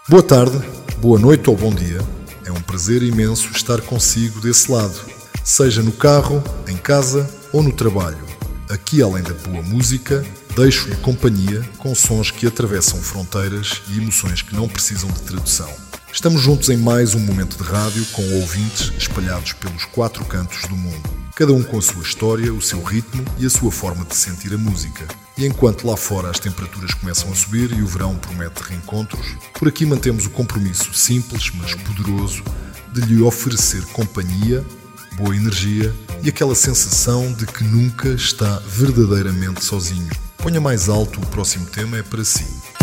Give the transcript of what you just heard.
Boa tarde, boa noite ou bom dia. É um prazer imenso estar consigo desse lado, seja no carro, em casa ou no trabalho. Aqui, além da boa música, deixo-lhe companhia com sons que atravessam fronteiras e emoções que não precisam de tradução. Estamos juntos em mais um momento de rádio com ouvintes espalhados pelos 4 cantos do mundo, cada um com a sua história, o seu ritmo e a sua forma de sentir a música. E enquanto lá fora as temperaturas começam a subir e o verão promete reencontros, por aqui mantemos o compromisso simples, mas poderoso, de lhe oferecer companhia, boa energia e aquela sensação de que nunca está verdadeiramente sozinho. Ponha mais alto, o próximo tema é para si.